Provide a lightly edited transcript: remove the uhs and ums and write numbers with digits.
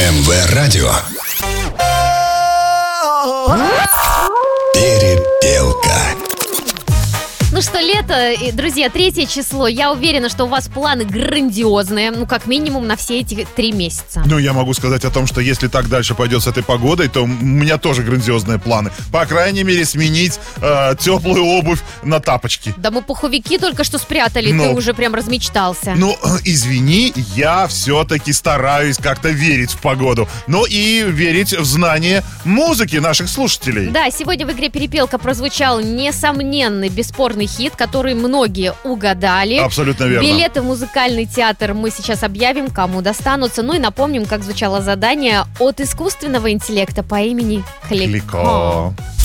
МВ Радио. Перепелка. Ну что, лето, друзья, 3 число. Я уверена, что у вас планы грандиозные. Ну, как минимум, на все эти 3 месяца. Ну, я могу сказать о том, что если так дальше пойдет с этой погодой, то у меня тоже грандиозные планы. По крайней мере, сменить теплую обувь на тапочки. Да мы пуховики только что спрятали, ты уже прям размечтался. Ну, извини, я все-таки стараюсь как-то верить в погоду. Ну и верить в знание музыки наших слушателей. Да, сегодня в игре «Перепелка» прозвучал несомненный, бесспорный хит, который многие угадали. Абсолютно верно. Билеты в музыкальный театр мы сейчас объявим, кому достанутся. Ну и напомним, как звучало задание от искусственного интеллекта по имени Клико.